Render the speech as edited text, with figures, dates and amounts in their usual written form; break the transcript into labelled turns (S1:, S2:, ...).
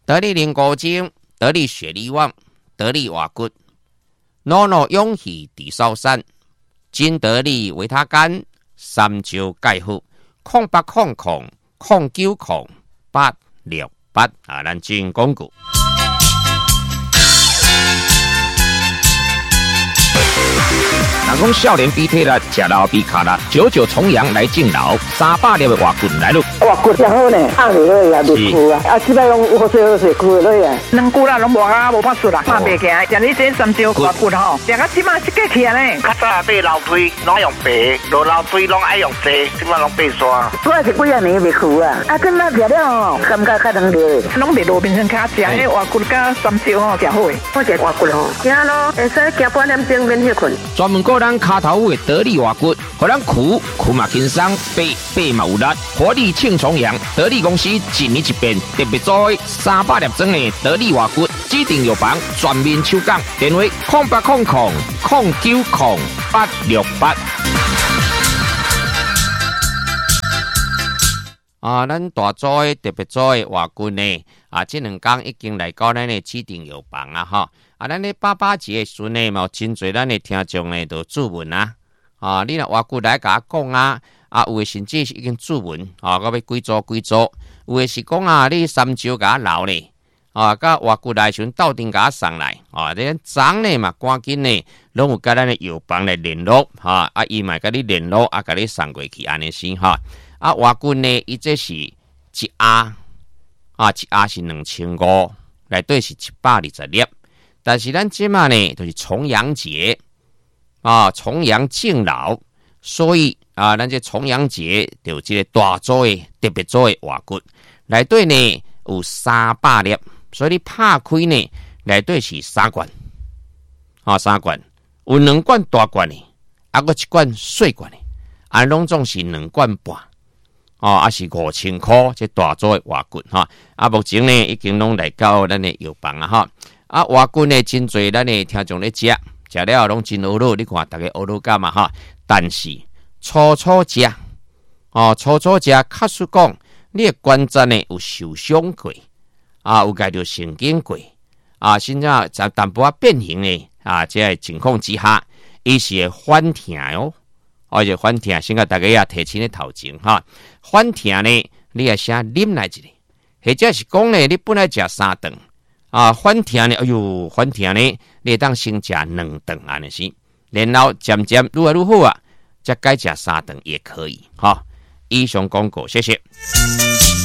S1: 得力灵骨精，得力血力旺，得力瓦骨，脑脑勇气地少山，金得力维他干，三焦钙护，0800090868啊，咱进广告。
S2: 人讲少年比体力，吃老比卡力，99重阳来敬老，300粒的活骨来咯。
S3: 活骨真好呢，放落去也袂枯啊，即摆拢好水枯落去啊。
S4: 两久啦，拢无啊，无法术啦，拍袂起来。像你这三焦活骨吼，食到即摆是过去啊呢。
S5: 较早买楼梯拢用白，落楼梯拢爱用细，即摆拢白刷。
S3: 我是几啊年袂枯啊，啊，今仔食了吼，感觉较能热。
S4: 拢袂路边上卡食，迄活骨甲三焦吼，诚好诶。
S3: 我食活骨吼，行咯，会使行半点钟免休困。
S2: 专门个咱骹头的得力活骨，互咱苦嘛轻松，背嘛有力，活力庆重阳。得力公司一年一变，特别做300粒装的得力活骨，指定药房全面抽奖，电话0800090868。
S1: 啊，咱大组的特别组的活骨呢，啊，这两天已经来到咱的指定药房啊，哈。啊，咱咧88节的时呢，嘛真侪咱的听众呢都注文啊，啊，你若活骨来甲我讲啊，啊，有的甚至是已经注文，啊，我要几组，有的是讲啊，你三焦甲我留咧，啊，甲活骨来时斗阵甲我送来，啊，你昨呢嘛，赶紧呢，拢有甲咱的药房来联络，哈，啊，伊嘛甲你联络，啊，甲你送过去安尼先哈，啊，活骨呢，伊这是一盒，啊，一盒是2500，内底是120粒。但是咱即嘛呢，就是重阳节啊，重阳敬老，所以啊，咱这重阳节就有这个大组的特别组的活骨，内底呢有300粒，所以你拍开呢，内底是3罐，啊3罐，有2罐大罐的，啊个1罐小罐的，啊拢总是2罐半，啊是5000块，这大组的活骨哈，啊目前呢已经拢来到咱的药房啊哈。啊，活骨呢真侪，咱呢听众咧食了拢真好乐，你看大家好乐感嘛哈。但是初食，哦，初食，确实讲，你的关节呢有受伤过，啊，有介着神经过，啊，甚至在淡薄变形呢，啊，这个情况之下，伊是会反痛哦，而且反痛，先甲大家也提醒咧头前哈，反痛呢，你也先啉来一个，或者是讲呢，你本来食3顿。啊，反痛呢？哎呦，反痛呢！你当先食2顿安尼是，然后渐渐愈来愈好啊，再改食3顿也可以哈。以上广告，谢谢。